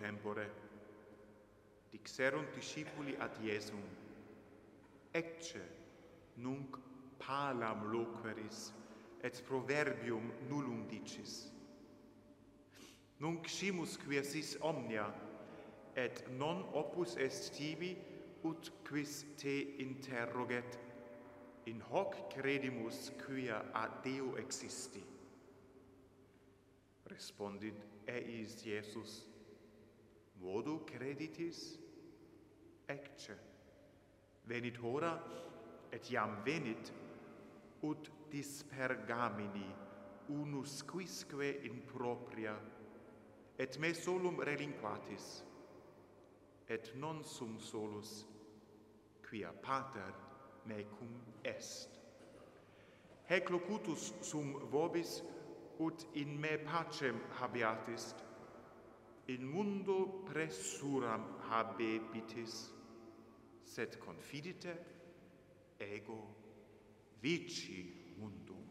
tempore, dixerunt discipuli ad Iesum, ecce nunc palam loqueris, et proverbium nullum dicis. Nunc scimus quia sis omnia, et non opus est tibi, ut quis te interroget, in hoc credimus quia ad Deo existi. Respondit eis Iesus, modo creditis? Ecce, venit hora, et iam venit, ut dispergamini unus quisque in propria, et me solum relinquatis, et non sum solus, quia pater mecum est. Hec locutus sum vobis, ut in me pacem habeatis, in mundo pressuram habebitis, sed confidite ego vici mundum.